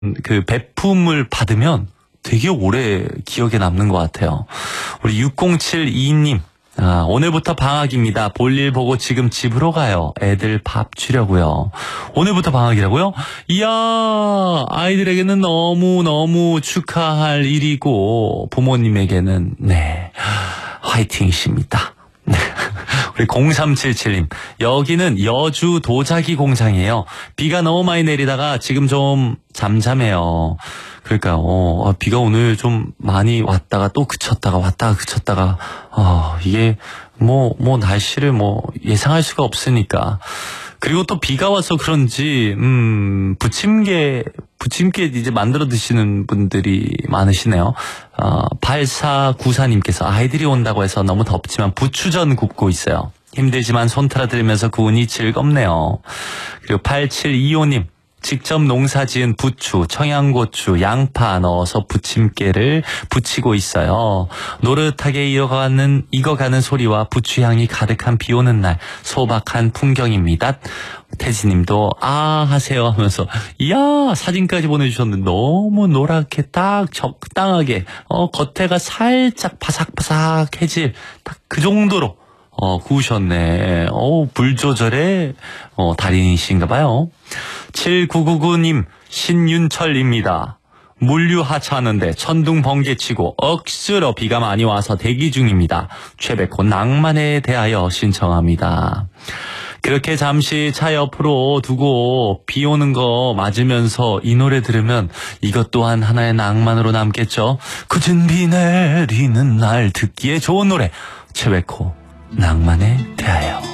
그 배품을 받으면 되게 오래 기억에 남는 것 같아요. 우리 6072님. 오늘부터 방학입니다. 볼일 보고 지금 집으로 가요. 애들 밥 주려고요. 오늘부터 방학이라고요? 이야, 아이들에게는 너무너무 축하할 일이고 부모님에게는 네, 화이팅이십니다. 우리 0377님, 여기는 여주 도자기 공장이에요. 비가 너무 많이 내리다가 지금 좀 잠잠해요. 그러니까요. 비가 오늘 좀 많이 왔다가 또 그쳤다가 왔다가 그쳤다가 이게 날씨를 예상할 수가 없으니까. 그리고 또 비가 와서 그런지 부침개 이제 만들어 드시는 분들이 많으시네요. 8494님께서 아이들이 온다고 해서 너무 덥지만 부추전 굽고 있어요. 힘들지만 손탈아 들으면서 구우니 즐겁네요. 그리고 8725님, 직접 농사지은 부추, 청양고추, 양파 넣어서 부침개를 부치고 있어요. 노릇하게 익어가는 소리와 부추향이 가득한 비오는 날 소박한 풍경입니다. 태지님도 하세요 하면서 이야 사진까지 보내주셨는데 너무 노랗게 딱 적당하게 겉에가 살짝 바삭바삭해질 딱 그 정도로 구우셨네. 불 조절의 달인이신가 봐요. 7999님, 신윤철입니다. 물류 하차하는데 천둥 번개 치고 억수로 비가 많이 와서 대기 중입니다. 최백호 낭만에 대하여 신청합니다. 그렇게 잠시 차 옆으로 두고 비 오는 거 맞으면서 이 노래 들으면 이것 또한 하나의 낭만으로 남겠죠. 굳은 비 내리는 날 듣기에 좋은 노래, 최백호 낭만에 대하여.